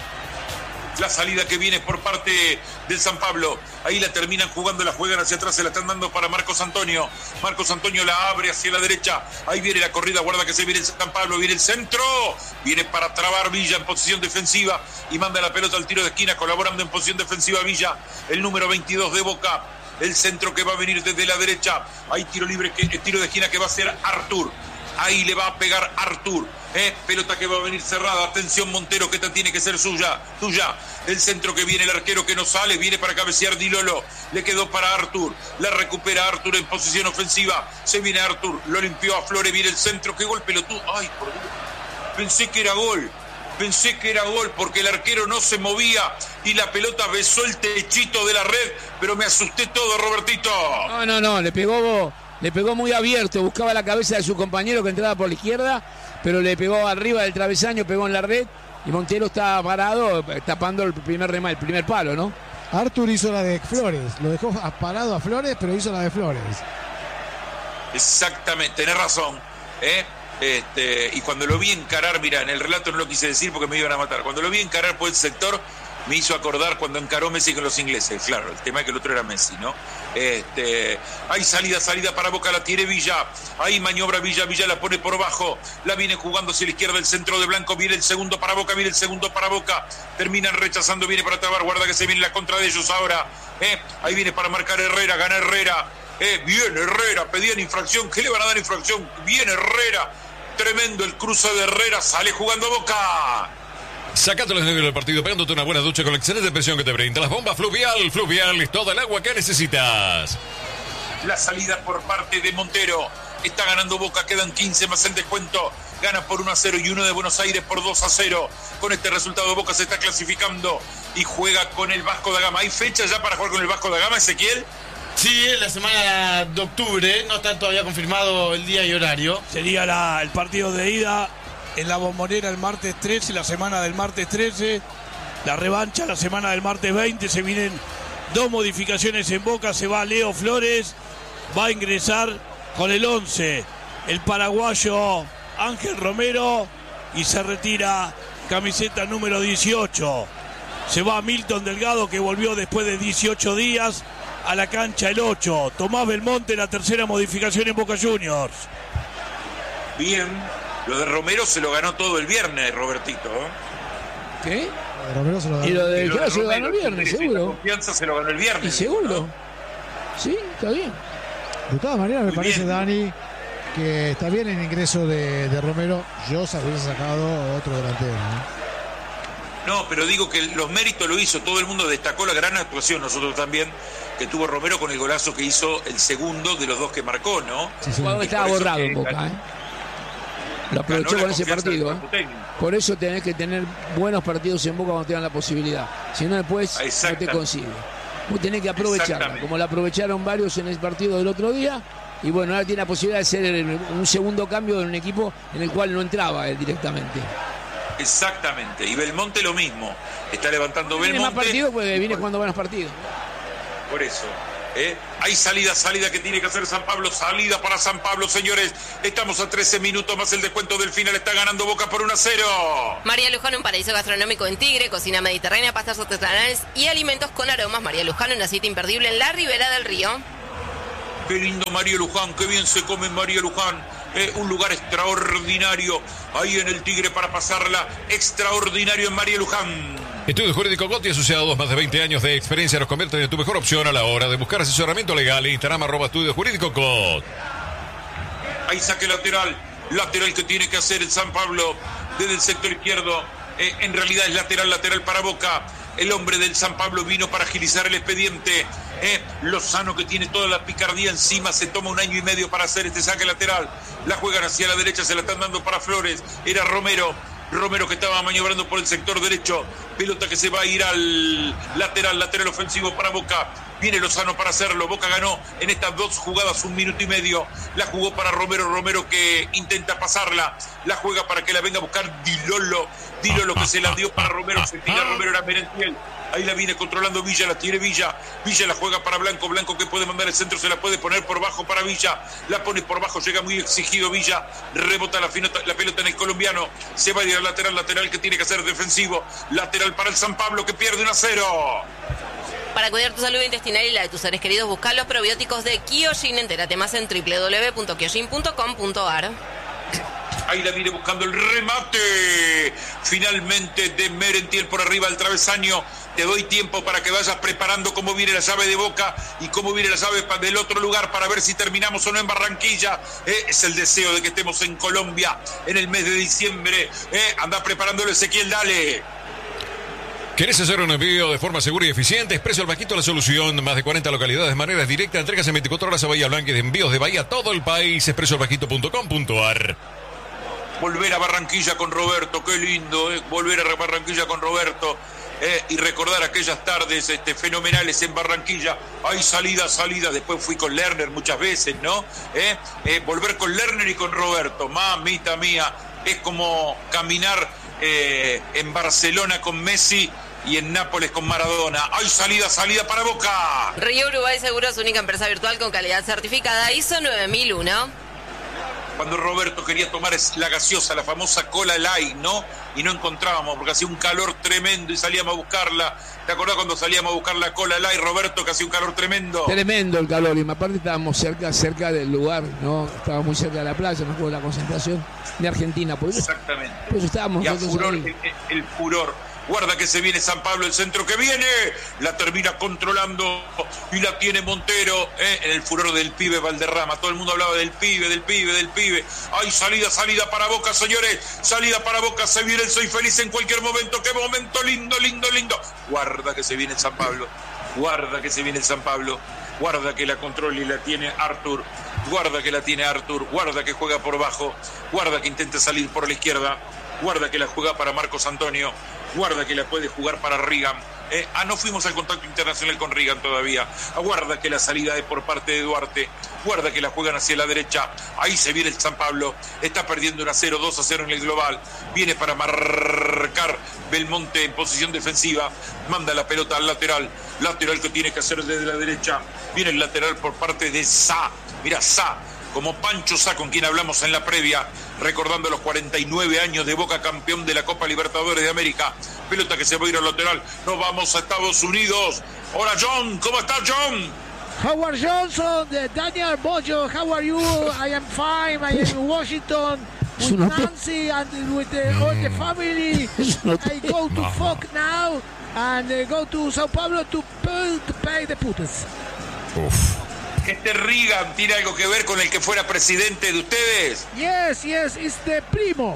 La salida que viene por parte del San Pablo, ahí la terminan jugando, la juegan hacia atrás, se la están dando para Marcos Antonio. Marcos Antonio la abre hacia la derecha, ahí viene la corrida, guarda que se viene el San Pablo, viene el centro, viene para trabar Villa en posición defensiva y manda la pelota al tiro de esquina, colaborando en posición defensiva Villa, el número veintidós de Boca. El centro que va a venir desde la derecha, hay tiro libre, que, tiro de esquina que va a ser Artur. Ahí le va a pegar Artur, ¿eh? Pelota que va a venir cerrada. Atención Montero, que esta tiene que ser suya, tuya. El centro que viene, el arquero que no sale, viene para cabecear Di Lolo. Le quedó para Artur, la recupera Artur en posición ofensiva. Se viene Artur, lo limpió a Flores, viene el centro. ¡Qué gol pelotudo! ¡Ay, por Dios! Pensé que era gol. Pensé que era gol porque el arquero no se movía y la pelota besó el techito de la red, pero me asusté todo, Robertito. No, no, no, le pegó... Le pegó muy abierto, buscaba la cabeza de su compañero que entraba por la izquierda, pero le pegó arriba del travesaño, pegó en la red y Montero está parado tapando el primer rema, el primer palo, ¿no? Artur hizo la de Flores, lo dejó parado a Flores, pero hizo la de Flores. Exactamente, tenés razón, ¿eh? Este, y cuando lo vi encarar, mira, en el relato no lo quise decir porque me iban a matar, cuando lo vi encarar por el sector, me hizo acordar cuando encaró Messi con los ingleses, claro, el tema es que el otro era Messi, ¿no? Este, hay salida, salida para Boca, la tiene Villa, ahí maniobra Villa, Villa la pone por abajo, la viene jugando hacia la izquierda, el centro de Blanco, viene el segundo para Boca, viene el segundo para Boca, terminan rechazando, viene para trabar, guarda que se viene la contra de ellos ahora, ¿eh? Ahí viene para marcar Herrera, gana Herrera, ¿eh? Bien Herrera, pedían infracción, ¿qué le van a dar infracción? Bien Herrera, tremendo el cruce de Herrera, sale jugando Boca. Sacate los nervios del partido, pegándote una buena ducha con la excelente presión que te brinda las bombas Fluvial. Fluvial es toda el agua que necesitas. La salida por parte de Montero. Está ganando Boca, quedan quince más el descuento. Gana por uno a cero y uno de Buenos Aires por dos a cero. Con este resultado Boca se está clasificando y juega con el Vasco da Gama. ¿Hay fecha ya para jugar con el Vasco da Gama, Ezequiel? Sí, la semana de octubre, no está todavía confirmado el día y horario. Sería la, el partido de ida en la Bombonera el martes trece, la semana del martes trece, la revancha la semana del martes veinte. Se vienen dos modificaciones en Boca, se va Leo Flores, va a ingresar con el once el paraguayo Ángel Romero y se retira camiseta número dieciocho. Se va Milton Delgado, que volvió después de dieciocho días a la cancha el ocho. Tomás Belmonte, la tercera modificación en Boca Juniors. Bien, lo de Romero se lo ganó todo el viernes, Robertito. ¿Qué? Romero se lo ganó. Y lo de Y lo claro, de se lo ganó el Romero, viernes, sí, seguro. La confianza se lo ganó el viernes. Y seguro. ¿no? Sí, está bien. De todas maneras, me Muy parece, bien. Dani, que está bien el ingreso de, de Romero. Yo se hubiese sacado otro delantero, ¿no? No, pero digo que los méritos lo hizo, todo el mundo destacó la gran actuación, nosotros también, que tuvo Romero con el golazo que hizo el segundo de los dos que marcó, ¿no? Sí, sí. Jugador que estaba por eso borrado que en Boca, ganó- ¿eh? Lo aprovechó ganó la con ese confianza del partido, ¿eh? cuerpo técnico. Por eso tenés que tener buenos partidos en Boca cuando tengan la posibilidad. Si no, después no te Exactamente. consigue. Vos tenés que aprovecharla, Exactamente. como la aprovecharon varios en el partido del otro día. Y bueno, ahora tiene la posibilidad de ser un segundo cambio en un equipo en el cual no entraba él directamente. Exactamente, y Belmonte lo mismo, está levantando Viene más Belmonte. partidos porque viene jugando buenos partidos. Por eso. ¿eh? Hay salida, salida que tiene que hacer San Pablo. Salida para San Pablo, señores. Estamos a trece minutos más el descuento del final. Está ganando Boca por uno a cero. María Lujano, un paraíso gastronómico en Tigre, cocina mediterránea, pastas artesanales y alimentos con aromas. María Lujano, una cita imperdible en la ribera del río. Qué lindo María Luján, qué bien se come en María Luján. Eh, un lugar extraordinario ahí en el Tigre para pasarla. Extraordinario en María Luján. Estudio Jurídico Gotti, asociados, más de veinte años de experiencia, nos convierten en tu mejor opción a la hora de buscar asesoramiento legal. Instagram arroba Estudio Jurídico Cot. Ahí saque lateral. lateral que tiene que hacer el San Pablo desde el sector izquierdo. Eh, en realidad es lateral, lateral para Boca. El hombre del San Pablo vino para agilizar el expediente. Eh, Lozano, que tiene toda la picardía encima, se toma un año y medio para hacer este saque lateral. La juegan hacia la derecha, se la están dando para Flores. Era Romero. Romero que estaba maniobrando por el sector derecho. Pelota que se va a ir al lateral, lateral ofensivo para Boca. Viene Lozano para hacerlo. Boca ganó en estas dos jugadas un minuto y medio. La jugó para Romero. Romero que intenta pasarla. La juega para que la venga a buscar Dilolo. Dilolo que se la dio para Romero. Se tira Romero, era Merentiel. Ahí la viene controlando Villa, la tiene Villa. Villa la juega para Blanco. Blanco que puede mandar el centro, se la puede poner por bajo para Villa. La pone por bajo, llega muy exigido Villa. Rebota la, finota, la pelota en el colombiano. Se va a ir al lateral, lateral que tiene que hacer defensivo. Lateral para el San Pablo que pierde uno a cero. Para cuidar tu salud intestinal y la de tus seres queridos, busca los probióticos de Kyojin. Entérate más en doble u doble u doble u punto kyojin punto com punto a r. Ahí la viene buscando el remate. Finalmente de Merentiel por arriba del travesaño. Te doy tiempo para que vayas preparando cómo viene la llave de Boca y cómo viene la llave del otro lugar para ver si terminamos o no en Barranquilla. Eh, es el deseo de que estemos en Colombia en el mes de diciembre. Eh, anda preparándolo, Ezequiel, dale. ¿Querés hacer un envío de forma segura y eficiente? Expreso El Vasquito, la solución. Más de cuarenta localidades de manera directa. Entregas en veinticuatro horas a Bahía Blanca y de envíos de Bahía a todo el país. expreso el vasquito punto com punto a r. Volver a Barranquilla con Roberto, qué lindo, eh. Volver a Barranquilla con Roberto. Eh, y recordar aquellas tardes este, fenomenales en Barranquilla. Hay salida, salida. Después fui con Lerner muchas veces, ¿no? Eh, eh, volver con Lerner y con Roberto. Mamita mía, es como caminar eh, en Barcelona con Messi y en Nápoles con Maradona. Hay salida, salida para Boca. Río Uruguay Seguros, única empresa virtual con calidad certificada I S O nueve mil uno. Cuando Roberto quería tomar la gaseosa, la famosa Cola Light, ¿no? Y no encontrábamos porque hacía un calor tremendo y salíamos a buscarla. ¿Te acordás cuando salíamos a buscar la Cola Light, Roberto, que hacía un calor tremendo? Tremendo el calor, y aparte estábamos cerca, cerca del lugar, ¿no? Estábamos muy cerca de la playa, no fue la concentración de Argentina. Por eso, exactamente. Por eso estábamos y a furor, el, el furor. Guarda que se viene San Pablo, el centro que viene, la termina controlando y la tiene Montero, ¿eh? En el furor del pibe Valderrama. Todo el mundo hablaba del pibe, del pibe, del pibe. Hay salida, salida para Boca, señores. Salida para Boca, se viene el Soy Feliz en cualquier momento. ¡Qué momento lindo, lindo, lindo! Guarda que se viene el San Pablo. Guarda que se viene el San Pablo. Guarda que la controla y la tiene Artur. Guarda que la tiene Artur. Guarda que juega por bajo. Guarda que intenta salir por la izquierda. Guarda que la juega para Marcos Antonio. Guarda que la puede jugar para Rigan. Eh, ah, no fuimos al contacto internacional con Rigan todavía. Aguarda que la salida es por parte de Duarte. Guarda que la juegan hacia la derecha. Ahí se viene el San Pablo. Está perdiendo uno a cero, dos a cero en el global. Viene para marcar Belmonte en posición defensiva. Manda la pelota al lateral. Lateral que tiene que hacer desde la derecha. Viene el lateral por parte de Sá. Mira, Sá. Como Pancho Sá, con quien hablamos en la previa, recordando los cuarenta y nueve años de Boca, campeón de la Copa Libertadores de América. Pelota que se va a ir al lateral. Nos vamos a Estados Unidos. Hola, John. ¿Cómo estás, John? Howard Johnson, Daniel Bojo, how are you? I am fine. I am in Washington with Nancy and with the, all the family. I go to Fox now and uh, go to Sao Paulo to pay, to pay the putas. Uf. ¿Este Reagan tiene algo que ver con el que fuera presidente de ustedes? Yes, yes, it's the primo.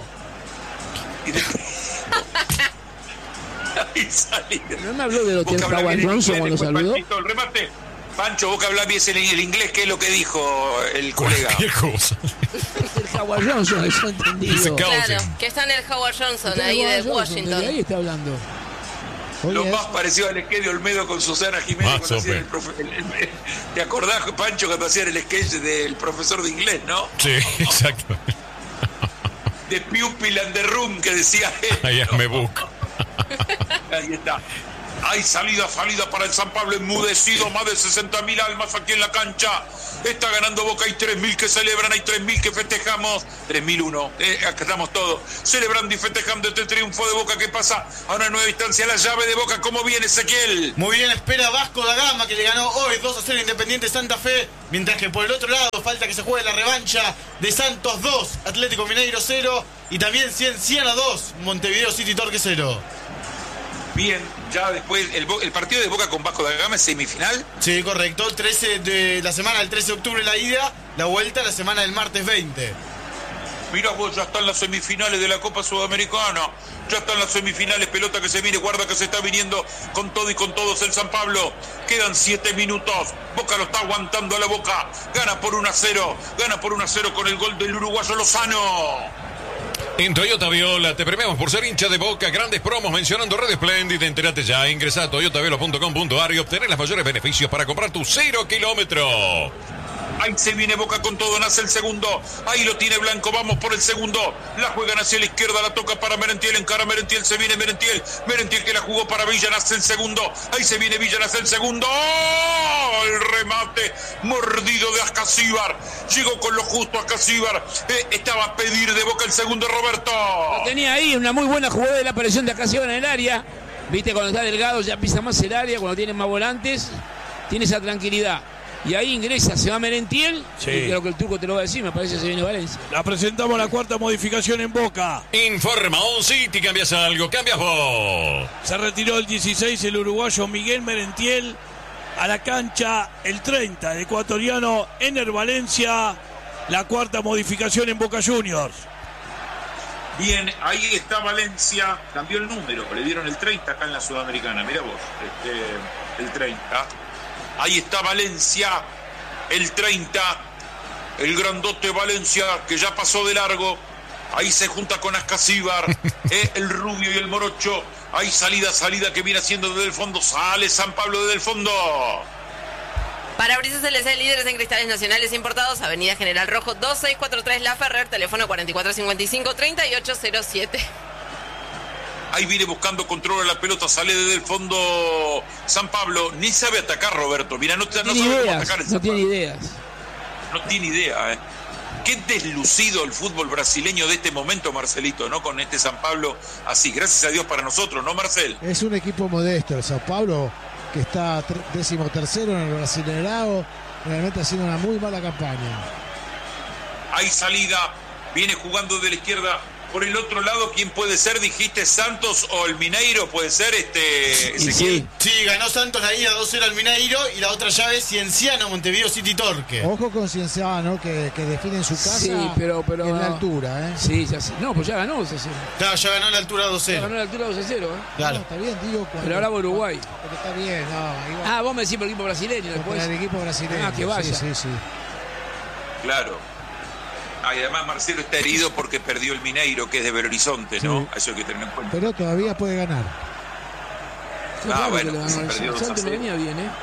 Ahí salí. ¿No me habló del hotel Howard Johnson cuando saludó? Panchito, el remate. Pancho, vos que hablás bien el inglés, ¿qué es lo que dijo el colega? Cualquier cosa. El Howard Johnson, eso entendido. Claro, que está en el Howard Johnson, Está ahí de Howard Johnson, Washington. desde ahí está hablando. Lo Oye, más parecido al sketch de Olmedo con Susana Jiménez. Cuando hacían el profe, el, el, ¿te acordás, Pancho, cuando hacían el sketch del profesor de inglés, no? Sí, exacto. De Pupil and the Room, que decía él. I am a book. Ahí está. Hay salida, salida para el San Pablo, enmudecido, más de sesenta mil almas aquí en la cancha. Está ganando Boca, hay tres mil que celebran, hay tres mil que festejamos. tres mil uno, eh, acá estamos todos celebrando y festejando este triunfo de Boca que pasa a una nueva instancia. La llave de Boca, ¿cómo viene, Ezequiel? Muy bien, espera Vasco da Gama, que le ganó hoy dos a cero Independiente Santa Fe. Mientras que por el otro lado falta que se juegue la revancha de Santos dos, Atlético Mineiro cero. Y también cien, cien a dos, Montevideo City Torque cero. Bien, ya después, el, el partido de Boca con Vasco da Gama es semifinal. Sí, correcto, el trece de la semana del trece de octubre la ida, la vuelta la semana del martes veinte. Mirá vos, ya están las semifinales de la Copa Sudamericana. Ya están las semifinales, pelota que se viene, guarda que se está viniendo con todo y con todos el San Pablo. Quedan siete minutos. Boca lo está aguantando a la Boca. Gana por uno a cero. Gana por uno a cero con el gol del uruguayo Lozano. En Toyota Viola te premiamos por ser hincha de Boca. Grandes promos mencionando Red Splendid. Entérate ya. Ingresa a toyota viola punto com punto ar y obtener los mayores beneficios para comprar tu cero kilómetro. Ahí se viene Boca con todo, nace el segundo. Ahí lo tiene Blanco, vamos por el segundo. La juegan hacia la izquierda, la toca para Merentiel. Encara Merentiel, se viene Merentiel. Merentiel que la jugó para Villa, nace el segundo. Ahí se viene Villa, nace el segundo. ¡Oh! El remate mordido de Ascasíbar. Llegó con lo justo Ascasíbar. Eh, estaba a pedir de Boca el segundo, Roberto. Lo tenía ahí, una muy buena jugada de la aparición de Ascasíbar en el área. Viste, cuando está delgado ya pisa más el área. Cuando tiene más volantes, tiene esa tranquilidad. Y ahí ingresa, se va Merentiel. Sí. Y creo que el turco te lo va a decir, me parece que se viene Valencia. La presentamos la cuarta modificación en Boca. Informa On City, cambias algo, cambias vos. Se retiró el dieciséis el uruguayo Miguel Merentiel. A la cancha el treinta, el ecuatoriano Ener Valencia. La cuarta modificación en Boca Juniors. Bien, ahí está Valencia. Cambió el número, le dieron el treinta acá en la Sudamericana. Mira vos, este, el treinta. Ahí está Valencia, el treinta, el grandote Valencia, que ya pasó de largo. Ahí se junta con Ascasíbar, eh, el rubio y el morocho. Ahí salida, salida que viene haciendo desde el fondo. Sale San Pablo desde el fondo. Parabrisas L C, líderes en cristales nacionales importados. Avenida General Rojo dos seis cuatro tres La Ferrer, teléfono cuatro cuatro cinco cinco, tres ocho cero siete. Ahí viene buscando control a la pelota, sale desde el fondo San Pablo. Ni sabe atacar, Roberto. Mira, no, no, no sabe ideas, cómo atacar el No San tiene Pablo. ideas. No tiene idea, ¿eh? Qué deslucido el fútbol brasileño de este momento, Marcelito, ¿no? Con este San Pablo así. Gracias a Dios para nosotros, ¿no, Marcel? Es un equipo modesto el Sao Paulo, que está décimo tercero en el Brasileirao. Realmente haciendo una muy mala campaña. Hay salida. Viene jugando de la izquierda. Por el otro lado, ¿quién puede ser? Dijiste Santos o el Mineiro, puede ser este. Sí, sí, ganó Santos la ida dos cero al Mineiro y la otra llave Cienciano, Montevideo City Torque. Ojo con Cienciano, que, que define en su casa. Sí, pero, pero en la altura, ¿eh? Sí, ya sí. No, pues ya ganó dos a cero. Claro, ya ganó la altura dos cero. Ya ganó la altura dos a cero, ¿eh? Claro. No, está bien, digo. Cuando, pero ahora va Uruguay. Pero está bien, no. Iba, ah, vos me decís por el equipo brasileño después. Por el equipo brasileño. Ah, que vaya. Sí, sí, sí. Claro. Ah, y además Marcelo está herido porque perdió el Mineiro, que es de Belo Horizonte, ¿no? Sí. Eso hay que tener en cuenta. Pero todavía puede ganar. Ah, claro, bueno, se perdió dos a cero. Venía bien, ¿eh?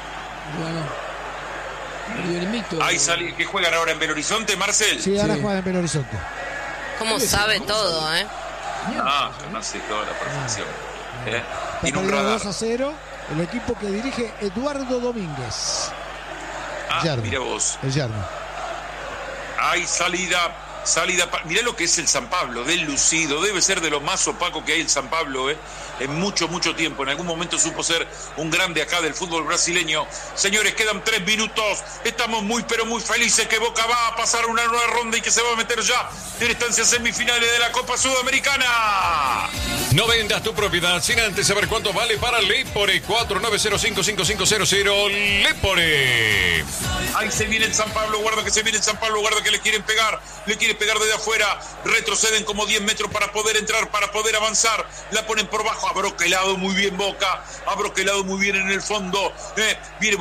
Perdió el invicto. Ahí sale, ¿qué juegan ahora en Belo Horizonte, Marcel? Sí, ahora sí. juegan en Belo Horizonte. ¿Cómo sabe todo, eh? Ah, no sé toda la perfección. Ah. ¿Eh? Tiene un radar. dos a cero, el equipo que dirige Eduardo Domínguez. Ah, Yerno. mira vos. El Yerno. Hay salida, salida. Mirá lo que es el San Pablo, del lucido. Debe ser de lo más opaco que hay el San Pablo, ¿eh? En mucho, mucho tiempo. En algún momento supo ser un grande acá del fútbol brasileño. Señores, quedan tres minutos. Estamos muy, pero muy felices que Boca va a pasar una nueva ronda y que se va a meter ya en instancias semifinales de la Copa Sudamericana. No vendas tu propiedad sin antes saber cuánto vale para Lepore. cuatro nueve cero cinco cinco cinco cero cero Lepore. Ahí se viene el San Pablo, guarda que se viene el San Pablo, guarda que le quieren pegar, le quieren pegar desde afuera, retroceden como diez metros para poder entrar, para poder avanzar, la ponen por bajo, ha broquelado muy bien Boca, ha broquelado muy bien en el fondo, eh, viene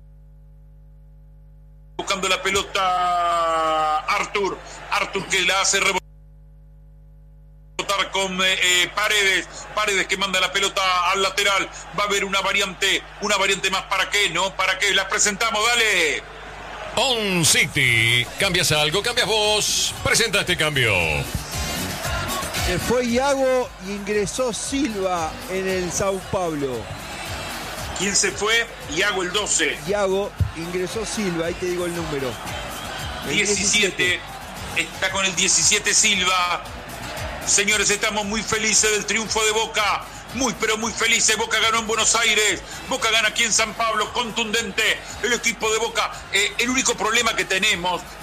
buscando la pelota Artur, Artur que la hace rebotar con eh, Paredes, Paredes que manda la pelota al lateral, va a haber una variante, una variante más, ¿para qué? ¿No? ¿Para qué? Las presentamos, dale. On City, cambias algo, cambias vos, presenta este cambio. Se fue Iago y ingresó Silva en el Sao Paulo. ¿Quién se fue? Iago el doce. Iago, ingresó Silva, ahí te digo el número. El diecisiete, está con el diecisiete Silva. Señores, estamos muy felices del triunfo de Boca. Muy, pero muy felices. Boca ganó en Buenos Aires. Boca gana aquí en San Pablo. Contundente el equipo de Boca. Eh, el único problema que tenemos